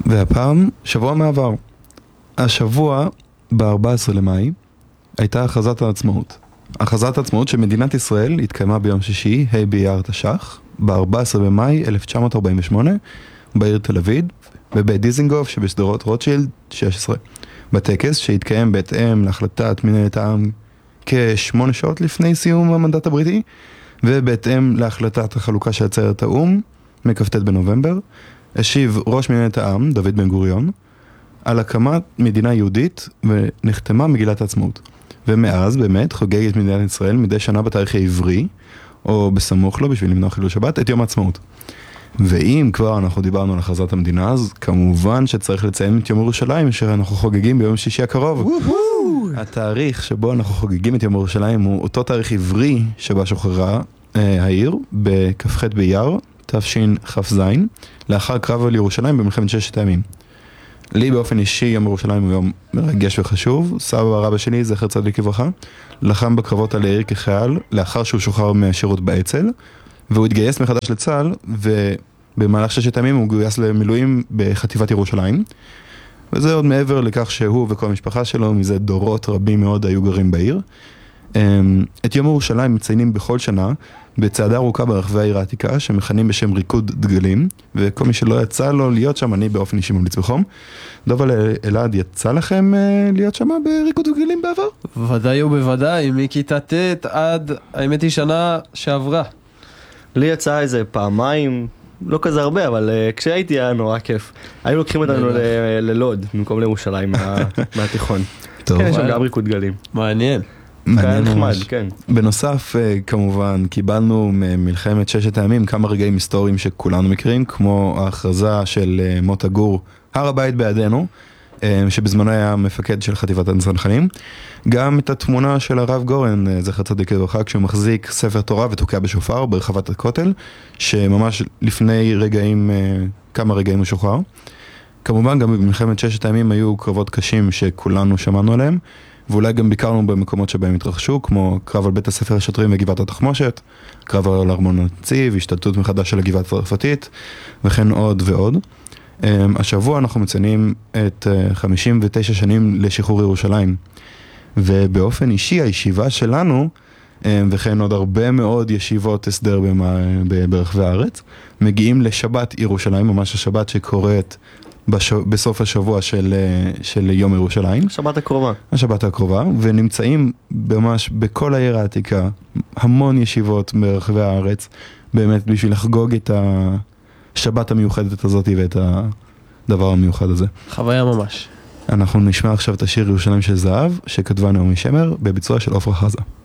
והפעם, שבוע מעבר. השבוע, ב-14 למאי, הייתה הכרזת העצמאות. הכרזת העצמאות של מדינת ישראל התקיימה ביום שישי, ה' באייר תש"ח, ב-14 במאי 1948, בעיר תל אביב, בבית דיזנגוף שבשדרות רוטשילד 16. בטקס שהתקיים בהתאם להחלטת מנהלת העם כ8 שעות לפני סיום המנדט הבריטי, ובהתאם להחלטת החלוקה של עצרת האו"ם, מכ"ט בנובמבר, השיב ראש מנהלת העם, דוד בן גוריון, על הקמת מדינה יהודית ונחתמה מגילת העצמאות. ומאז באמת חוגגת מדינת ישראל מדי שנה בתאריך העברי, או בסמוך לו בשביל למנוע חילול שבת, את יום העצמאות. ואם כבר אנחנו דיברנו על הכרזת המדינה, אז כמובן שצריך לציין את יום ירושלים, שאנחנו חוגגים ביום שישי הקרוב. התאריך שבו אנחנו חוגגים את יום ירושלים הוא אותו תאריך עברי שבה שוחררה העיר, בכ"ח באייר, תשכ"ז, לאחר קרב על ירושלים במלחמת ששת הימים. לי באופן אישי יום ירושלים הוא יום מרגש וחשוב. סבא רבא שלי, זכר צדיק לברכה, לחם בקרבות על העיר כחייל לאחר שהוא שוחרר מהשירות באצ"ל, והוא התגייס מחדש לצה"ל, ובמהלך ששת הימים הוא גויס למילואים בחטיבת ירושלים, וזה עוד מעבר לכך שהוא וכל המשפחה שלו מזה דורות רבים מאוד היו גרים בעיר. את יום ירושלים מציינים בכל שנה בצעדה ארוכה ברחבי העיר העתיקה שמכנים בשם ריקוד דגלים, וכל מי שלא יצא לו להיות שם, אני באופן אישי ממליץ בחום. דובל אלעד, יצא לכם להיות שם בריקוד דגלים בעבר? ודאי ובוודאי, מכיתה ט' עד, האמת היא, שנה שעברה. לי יצא איזה פעמיים, לא כזה הרבה, אבל כשהייתי היה נורא כיף. היו לוקחים אותנו ללוד, במקום לירושלים מהתיכון. טוב. כן, יש שם גם ריקוד דגלים. מעניין. מעניין נחמד, ממש. כן. בנוסף, כמובן, קיבלנו ממלחמת ששת הימים כמה רגעים היסטוריים שכולנו מכירים, כמו ההכרזה של מוטה גור, הר הבית בידינו, שבזמנו היה מפקד של חטיבת הצנחנים. גם את התמונה של הרב גורן, זכר צדיק לברכה, כשהוא מחזיק ספר תורה ותוקע בשופר ברחבת הכותל, שממש לפני רגעים, כמה רגעים הוא שוחרר. כמובן, גם במלחמת ששת הימים היו קרבות קשים שכולנו שמענו עליהם, ואולי גם ביקרנו במקומות שבהם התרחשו, כמו קרב על בית הספר השוטרים וגבעת התחמושת, קרב על ארמון הנציב, השתלטות מחדש של הגבעה הצרפתית, וכן עוד ועוד. השבוע אנחנו מציינים את 59 שנים לשחרור ירושלים, ובאופן אישי הישיבה שלנו, וכן עוד הרבה מאוד ישיבות הסדר ברחבי הארץ, מגיעים לשבת ירושלים, ממש השבת שקורית בסוף השבוע של יום ירושלים. שבת הקרובה. השבת הקרובה, ונמצאים ממש בכל העיר העתיקה, המון ישיבות ברחבי הארץ, באמת בשביל לחגוג את השבת המיוחדת הזאת ואת הדבר המיוחד הזה. חוויה ממש. אנחנו נשמע עכשיו את השיר ירושלים של זהב, שכתבה נעמי שמר, בביצוע של עופרה חזה.